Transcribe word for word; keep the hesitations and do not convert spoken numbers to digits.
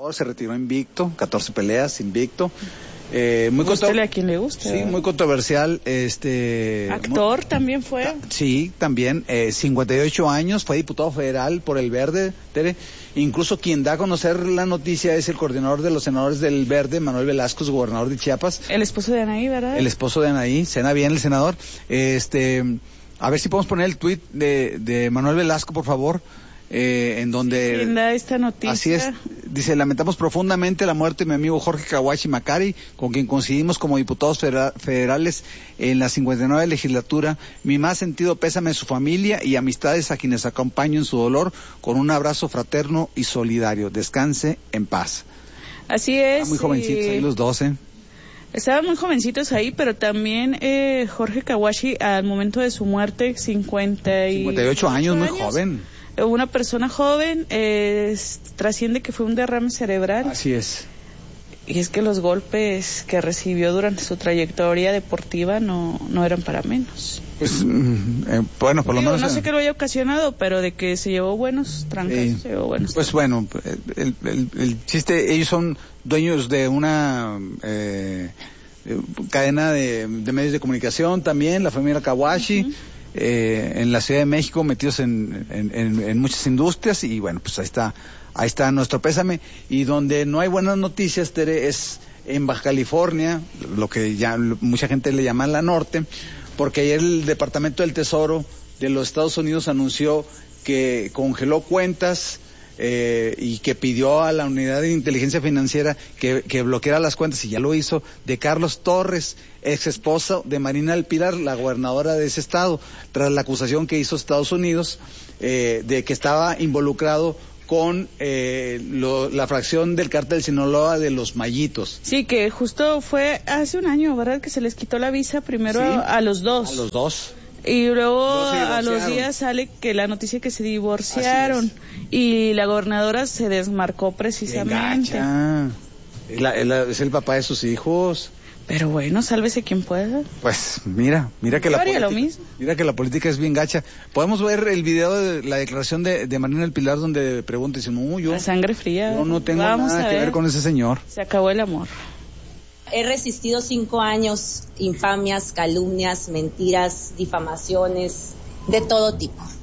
Se retiró invicto, catorce peleas, invicto. Eh, muy Gústele a quien le guste. Sí, ¿verdad? muy controversial. Este, Actor muy, también fue. Ta, sí, también. Eh, cincuenta y ocho años, fue diputado federal por el Verde, Tere. Incluso quien da a conocer la noticia es el coordinador de los senadores del Verde, Manuel Velasco, gobernador de Chiapas. El esposo de Anaí, ¿verdad? El esposo de Anaí, cena bien el senador. Este, a ver si podemos poner el tuit de, de Manuel Velasco, por favor. Eh, en donde ¿Quién da esta noticia? Así es, dice: lamentamos profundamente la muerte de mi amigo Jorge Kawashi Macari, con quien coincidimos como diputados federales en la cincuenta y nueve legislatura. Mi más sentido pésame a su familia y amistades a quienes acompaño en su dolor, con un abrazo fraterno y solidario. Descanse en paz. Así es. Ah, muy jovencitos y... ahí los dos, ¿eh? Estaban muy jovencitos ahí, pero también eh, Jorge Kawashi, al momento de su muerte, cincuenta y ocho años, muy joven. Una persona joven, eh, trasciende que fue un derrame cerebral. Así es. Y es que los golpes que recibió durante su trayectoria deportiva no, no eran para menos. Pues, eh, bueno, por lo Digo, menos... No sé qué lo haya ocasionado, pero de que se llevó buenos trancas, sí. se llevó buenos Pues trancas. bueno, el, el, el chiste, ellos son dueños de una... Eh, cadena de, de medios de comunicación también, la familia Kawashi, uh-huh. eh, en la Ciudad de México, metidos en, en, en, en muchas industrias, y bueno, pues ahí está, ahí está nuestro pésame. Y donde no hay buenas noticias, Tere, es en Baja California, lo que ya mucha gente le llama la norte, porque ayer el Departamento del Tesoro de los Estados Unidos anunció que congeló cuentas Eh, y que pidió a la unidad de inteligencia financiera que, que bloqueara las cuentas, y ya lo hizo, de Carlos Torres, ex esposo de Marina del Pilar, la gobernadora de ese estado, tras la acusación que hizo Estados Unidos eh, de que estaba involucrado con eh, lo, la fracción del cártel Sinaloa de los Mayitos. Sí, que justo fue hace un año, ¿verdad? Que se les quitó la visa primero ¿Sí? a, a los dos. A los dos. Y luego a los días sale que la noticia que se divorciaron y la gobernadora se desmarcó precisamente. Es, la, es, la, es el papá de sus hijos. Pero bueno, sálvese quien pueda. Pues mira, mira que Yo la haría política, lo mismo. Mira que la política es bien gacha. Podemos ver el video de la declaración de, de Marina del Pilar donde pregunta y dice: no, yo, la sangre fría. Yo no tengo Vamos nada a que ver. ver con ese señor. Se acabó el amor. He resistido cinco años, infamias, calumnias, mentiras, difamaciones, de todo tipo.